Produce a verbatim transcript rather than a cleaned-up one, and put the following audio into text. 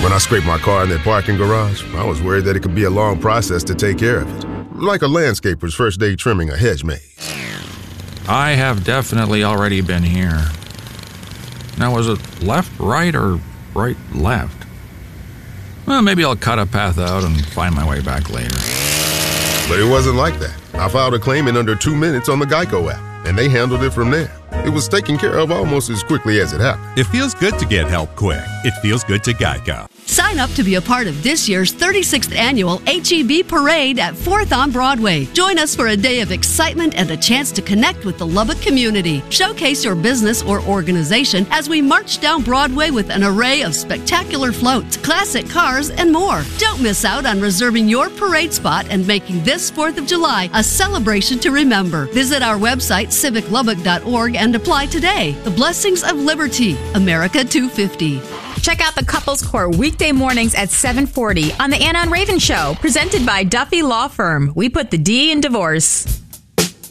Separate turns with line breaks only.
When I scraped my car in that parking garage, I was worried that it could be a long process to take care of it. Like a landscaper's first day trimming a hedge maze.
I have definitely already been here. Now, was it left, right, or right, left? Well, maybe I'll cut a path out and find my way back later.
But it wasn't like that. I filed a claim in under two minutes on the Geico app, and they handled it from there. It was taken care of almost as quickly as it happened.
It feels good to get help quick. It feels good to Geico.
Sign up to be a part of this year's thirty-sixth Annual H E B Parade at fourth on Broadway. Join us for a day of excitement and a chance to connect with the Lubbock community. Showcase your business or organization as we march down Broadway with an array of spectacular floats, classic cars, and more. Don't miss out on reserving your parade spot and making this fourth of July a celebration to remember. Visit our website, civic lubbock dot org, and apply today. The Blessings of Liberty, America two fifty.
Check out the Couples Court weekday mornings at seven forty on the Anna and Raven Show, presented by Duffy Law Firm. We put the D in divorce.